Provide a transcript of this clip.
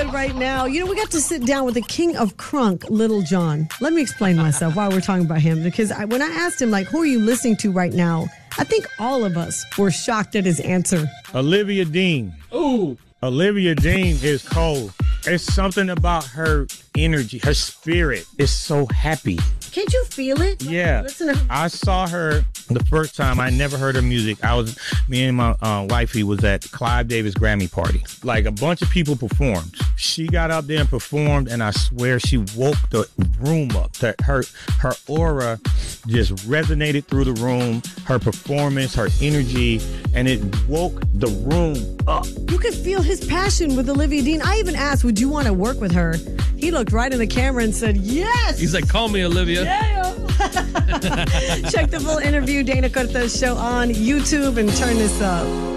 right now. You know, we got to sit down with the king of crunk, Little John. Let me explain myself while we're talking about him, because when I asked him, like, who are you listening to right now? I think all of us were shocked at his answer. Olivia Dean. Ooh. Olivia Dean is cold. There's something about her energy, her spirit is so happy. Can't you feel it? Yeah. Listen to I saw her the first time. I never heard her music. Me and my wifey was at Clive Davis Grammy party. Like, a bunch of people performed. She got up there and performed, and I swear she woke the room up. Her aura just resonated through the room. Her performance, her energy, and it woke the room up. You could feel his passion with Olivia Dean. I even asked, would you want to work with her? He looked right in the camera and said, yes. He's like, call me Olivia. Yeah. Check the full interview, Dana Cortez Show, on YouTube, and turn this up.